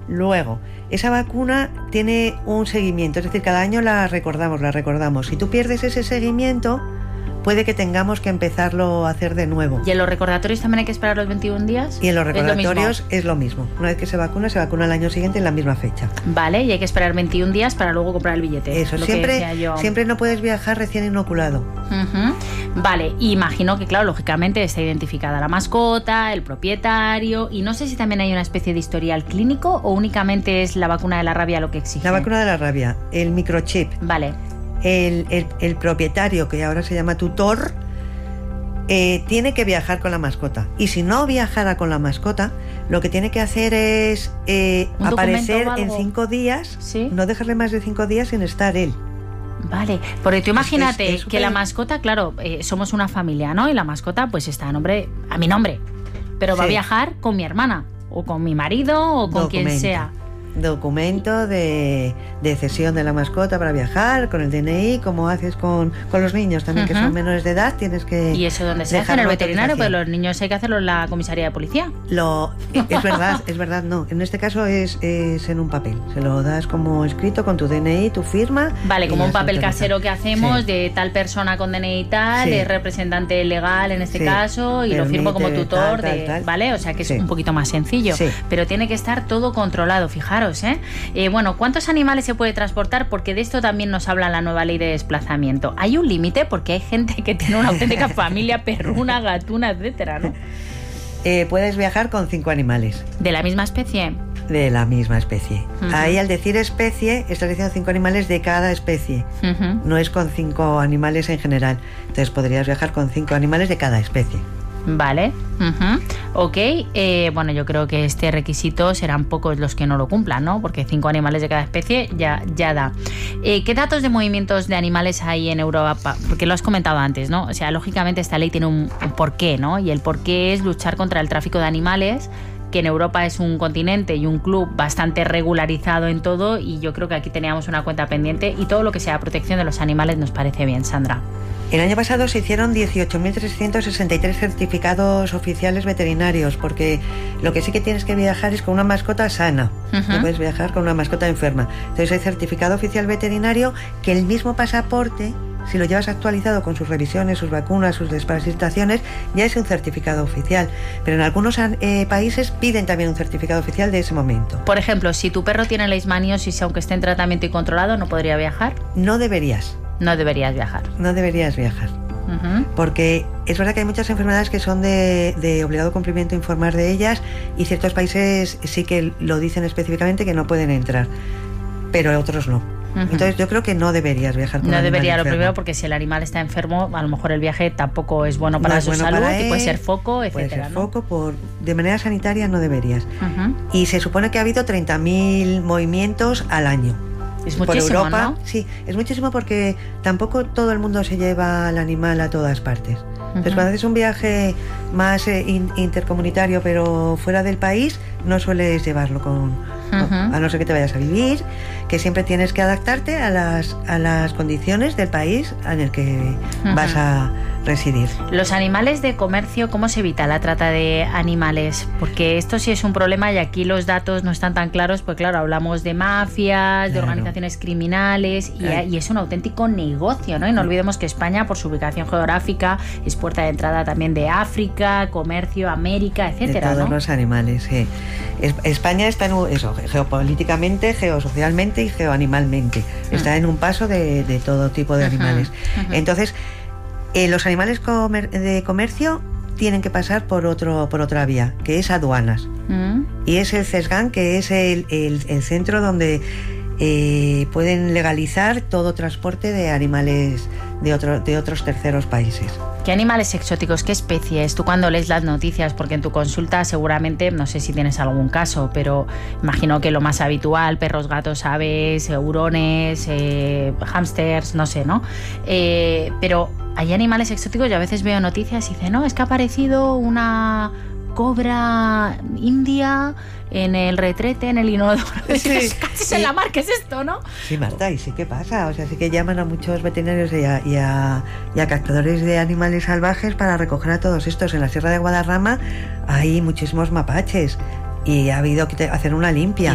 Luego, esa vacuna tiene un seguimiento, es decir, cada año la recordamos. Si tú pierdes ese seguimiento, puede que tengamos que empezarlo a hacer de nuevo. ¿Y en los recordatorios también hay que esperar los 21 días? Y en los recordatorios es lo mismo. Una vez que se vacuna al año siguiente en la misma fecha. Vale, y hay que esperar 21 días para luego comprar el billete. Eso, siempre no puedes viajar recién inoculado. Vale, imagino que, claro, lógicamente está identificada la mascota, el propietario, y no sé si también hay una especie de historial clínico o únicamente es la vacuna de la rabia lo que exige. La vacuna de la rabia, el microchip. Vale. El propietario, que ahora se llama tutor, tiene que viajar con la mascota. Y si no viajara con la mascota, lo que tiene que hacer es aparecer en 5 días, ¿sí? No dejarle más de 5 días sin estar él. Vale, porque tú imagínate que la mascota, claro, somos una familia, ¿no? Y la mascota pues está a mi nombre, pero va a viajar con mi hermana, o con mi marido, o con quien sea. Documento de cesión de la mascota para viajar, con el DNI, como haces con los niños también, que son menores de edad, tienes que... ¿Y eso dónde se hace? En el veterinario, pero los niños hay que hacerlo en la comisaría de policía. Es verdad, no. En este caso es en un papel. Se lo das como escrito con tu DNI, tu firma. Vale, como un papel casero que hacemos de tal persona con DNI y tal, de representante legal en este caso, y lo firmo como tutor, tal. ¿Vale? O sea que es un poquito más sencillo. Pero tiene que estar todo controlado, fijaros. Bueno, ¿cuántos animales se puede transportar? Porque de esto también nos habla la nueva ley de desplazamiento. ¿Hay un límite? Porque hay gente que tiene una auténtica familia perruna, gatuna, etcétera, ¿no? Puedes viajar con 5 animales. ¿De la misma especie? De la misma especie. Ahí, al decir especie, estás diciendo 5 animales de cada especie. No es con 5 animales en general. Entonces podrías viajar con 5 animales de cada especie. Vale, ok, bueno, yo creo que este requisito serán pocos los que no lo cumplan, ¿no? Porque 5 animales de cada especie ya da. ¿Qué datos de movimientos de animales hay en Europa? Porque lo has comentado antes, ¿no? O sea, lógicamente esta ley tiene un porqué, ¿no? Y el porqué es luchar contra el tráfico de animales, que en Europa es un continente y un club bastante regularizado en todo, y yo creo que aquí teníamos una cuenta pendiente, y todo lo que sea protección de los animales nos parece bien, Sandra. El año pasado se hicieron 18.363 certificados oficiales veterinarios, porque lo que sí que tienes que viajar es con una mascota sana. No puedes viajar con una mascota enferma. Entonces hay certificado oficial veterinario, que el mismo pasaporte, si lo llevas actualizado con sus revisiones, sus vacunas, sus desparasitaciones, ya es un certificado oficial. Pero en algunos países piden también un certificado oficial de ese momento. Por ejemplo, si tu perro tiene leishmaniosis, aunque esté en tratamiento y controlado, ¿no podría viajar? No deberías. No deberías viajar. No deberías viajar. Porque es verdad que hay muchas enfermedades que son de obligado cumplimiento informar de ellas, y ciertos países sí que lo dicen específicamente que no pueden entrar, pero otros no. Entonces yo creo que no deberías viajar con un animal debería, enfermo. Lo primero, porque si el animal está enfermo, a lo mejor el viaje tampoco es bueno para su salud, y puede ser foco, etcétera. De manera sanitaria no deberías. Y se supone que ha habido 30.000 movimientos al año. Es muchísimo, por Europa, ¿no? Sí, es muchísimo, porque tampoco todo el mundo se lleva al animal a todas partes. Entonces, cuando haces un viaje más intercomunitario, pero fuera del país, no sueles llevarlo a no ser que te vayas a vivir, que siempre tienes que adaptarte a las condiciones del país en el que vas a residir. Los animales de comercio, ¿cómo se evita la trata de animales? Porque esto sí es un problema, y aquí los datos no están tan claros, porque claro, hablamos de mafias, de organizaciones criminales, y es un auténtico negocio, ¿no? Y no olvidemos que España, por su ubicación geográfica, es puerta de entrada también de África, comercio, América, etcétera, de todos, ¿no? Los animales, sí. España está en eso, geopolíticamente, geosocialmente y geoanimalmente. Está en un paso de todo tipo de animales. Entonces, los animales de comercio tienen que pasar por otra vía, que es aduanas. Y es el CESGAN, que es el centro donde pueden legalizar todo transporte de animales de otros terceros países. ¿Qué animales exóticos, qué especies? Tú cuando lees las noticias, porque en tu consulta seguramente, no sé si tienes algún caso, pero imagino que lo más habitual, perros, gatos, aves, hurones, hámsters, no sé, ¿no? Pero hay animales exóticos, yo a veces veo noticias y dicen, no, es que ha aparecido una cobra india en el retrete, en el inodoro. Casi en la mar, ¿qué es esto, no? Sí, Marta, y sí que pasa. O sea, sí que llaman a muchos veterinarios y a captadores de animales salvajes para recoger a todos estos. En la Sierra de Guadarrama hay muchísimos mapaches, y ha habido que hacer una limpia.